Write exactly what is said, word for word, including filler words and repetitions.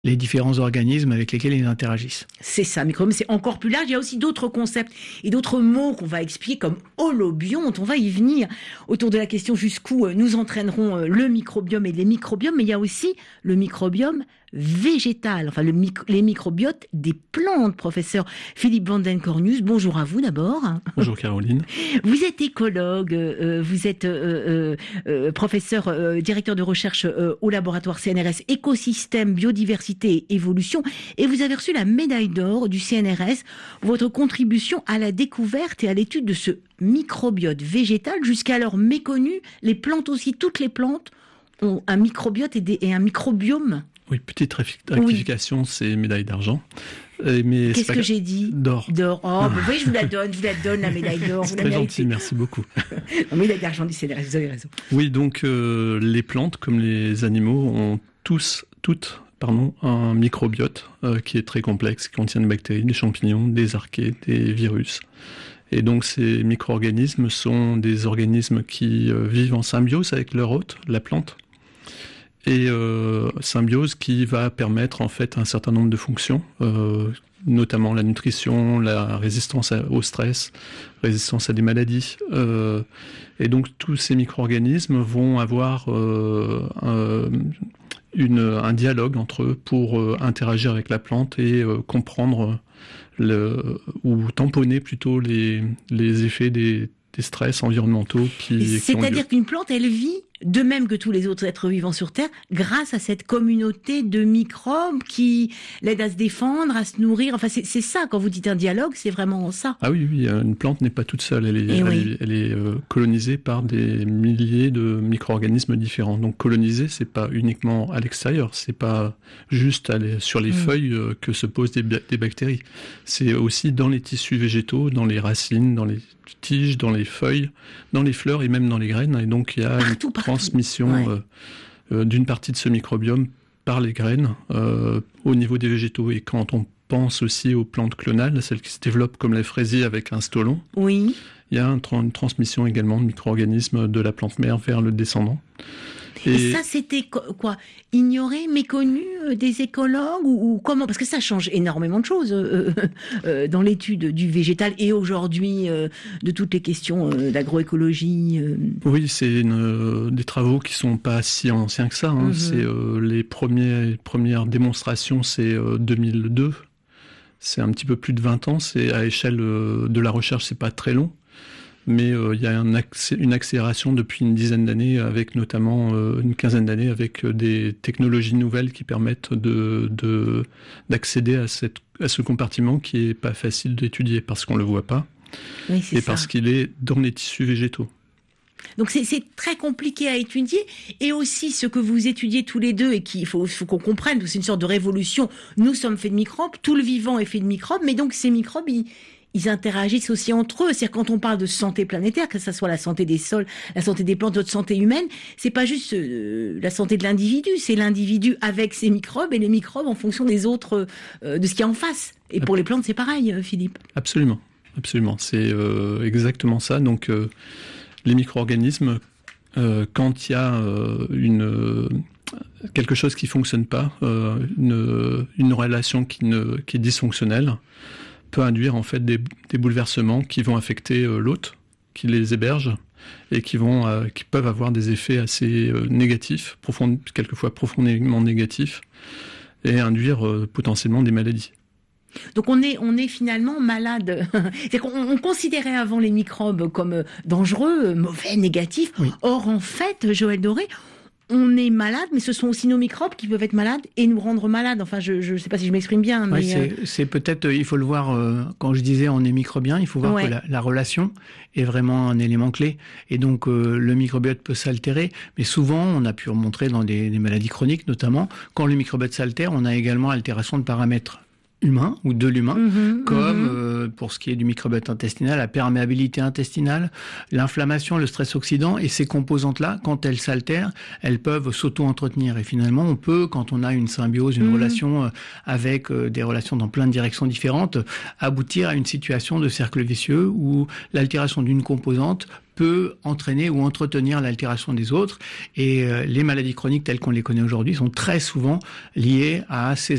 les différents organismes avec lesquels ils interagissent. C'est ça, microbiome, c'est encore plus large. Il y a aussi d'autres concepts et d'autres mots qu'on va expliquer comme holobionte. On va y venir autour de la question jusqu'où nous entraînerons le microbiome et les microbiomes. Mais il y a aussi le microbiome végétal, enfin le micro, les microbiotes des plantes, professeur Philippe van den Cornus. Bonjour à vous d'abord. Bonjour Caroline. Vous êtes écologue, euh, vous êtes euh, euh, professeur, euh, directeur de recherche euh, au laboratoire C N R S Écosystème, Biodiversité et Évolution, et vous avez reçu la médaille d'or du C N R S, votre contribution à la découverte et à l'étude de ce microbiote végétal, jusqu'alors méconnu. Les plantes aussi, toutes les plantes ont un microbiote et, des, et un microbiome. Oui, petite rectification, oui. C'est médaille d'argent. Euh, mais Qu'est-ce que pas... j'ai dit? D'or. D'or. Oh, bah, oui, je vous la donne, je vous la donne, la médaille d'or. C'est très gentil, merci beaucoup. La médaille d'argent du C N R S, vous avez raison. Oui, donc euh, les plantes, comme les animaux, ont tous, toutes, pardon, un microbiote euh, qui est très complexe, qui contient des bactéries, des champignons, des archées, des virus. Et donc ces micro-organismes sont des organismes qui euh, vivent en symbiose avec leur hôte, la plante. Et euh, symbiose qui va permettre en fait un certain nombre de fonctions, euh, notamment la nutrition, la résistance à, au stress, résistance à des maladies. Euh, et donc tous ces micro-organismes vont avoir euh, un, une, un dialogue entre eux pour euh, interagir avec la plante et euh, comprendre le, ou tamponner plutôt les, les effets des, des stress environnementaux qui, qui ont lieu. C'est-à-dire qu'une plante, elle vit de même que tous les autres êtres vivants sur Terre, grâce à cette communauté de microbes qui l'aident à se défendre, à se nourrir. Enfin, c'est, c'est ça, quand vous dites un dialogue, c'est vraiment ça. Ah oui, oui, une plante n'est pas toute seule. Elle est, elle, oui. est, elle est euh, colonisée par des milliers de micro-organismes différents. Donc coloniser, c'est pas uniquement à l'extérieur, c'est pas juste aller sur les mmh. feuilles euh, que se posent des, des bactéries. C'est aussi dans les tissus végétaux, dans les racines, dans les tiges, dans les feuilles, dans les fleurs et même dans les graines. Et donc il y a partout, une partout. transmission ouais. euh, euh, d'une partie de ce microbiome par les graines euh, au niveau des végétaux. Et quand on pense aussi aux plantes clonales, celles qui se développent comme la fraisier avec un stolon, oui. il y a un, une transmission également de micro-organismes de la plante mère vers le descendant. Et, et ça, c'était quoi? Ignoré, méconnu des écologues ou, ou comment? Parce que ça change énormément de choses euh, euh, dans l'étude du végétal et aujourd'hui euh, de toutes les questions euh, d'agroécologie. Euh. Oui, c'est une, euh, des travaux qui sont pas si anciens que ça. Hein. Mm-hmm. C'est euh, les premiers, premières démonstrations, c'est euh, deux mille deux. C'est un petit peu plus de vingt ans. C'est à échelle euh, de la recherche, c'est pas très long. Mais il euh, y a un accé- une accélération depuis une dizaine d'années, avec notamment euh, une quinzaine d'années, avec euh, des technologies nouvelles qui permettent de, de, d'accéder à, cette, à ce compartiment qui est pas facile d'étudier parce qu'on le voit pas, oui, c'est et ça. parce qu'il est dans les tissus végétaux. Donc c'est, c'est très compliqué à étudier, et aussi ce que vous étudiez tous les deux et qu'il faut, faut qu'on comprenne, c'est une sorte de révolution. Nous sommes faits de microbes, tout le vivant est fait de microbes, mais donc ces microbes, ils Ils interagissent aussi entre eux. C'est-à-dire quand on parle de santé planétaire, que ce soit la santé des sols, la santé des plantes, notre santé humaine, c'est pas juste euh, la santé de l'individu, c'est l'individu avec ses microbes et les microbes en fonction des autres, euh, de ce qu'il y a en face. Et pour les plantes, c'est pareil, Philippe. Absolument, absolument. C'est euh, exactement ça. Donc euh, les micro-organismes, euh, quand il y a euh, une euh, quelque chose qui fonctionne pas, euh, une, une relation qui, ne, qui est dysfonctionnelle, peut induire en fait des, des bouleversements qui vont affecter euh, l'hôte, qui les héberge, et qui, vont, euh, qui peuvent avoir des effets assez euh, négatifs, profond, quelquefois profondément négatifs, et induire euh, potentiellement des maladies. Donc on est, on est finalement malade. C'est qu'on on considérait avant les microbes comme dangereux, mauvais, négatifs. Oui. Or en fait, Joël Doré, on est malade, mais ce sont aussi nos microbes qui peuvent être malades et nous rendre malades. Enfin, je ne sais pas si je m'exprime bien. Mais ouais, c'est, euh... c'est peut-être, il faut le voir, euh, quand je disais on est microbien, il faut voir ouais. que la, la relation est vraiment un élément clé. Et donc, euh, le microbiote peut s'altérer, mais souvent, on a pu remontrer dans des, des maladies chroniques notamment, quand le microbiote s'altère, on a également altération de paramètres humain ou de l'humain, mmh, comme mmh. euh, pour ce qui est du microbiote intestinal, la perméabilité intestinale, l'inflammation, le stress oxydant, et ces composantes-là, quand elles s'altèrent, elles peuvent s'auto-entretenir. Et finalement, on peut, quand on a une symbiose, une mmh. relation euh, avec euh, des relations dans plein de directions différentes, aboutir à une situation de cercle vicieux où l'altération d'une composante peut entraîner ou entretenir l'altération des autres. Et euh, les maladies chroniques telles qu'on les connaît aujourd'hui sont très souvent liées à ces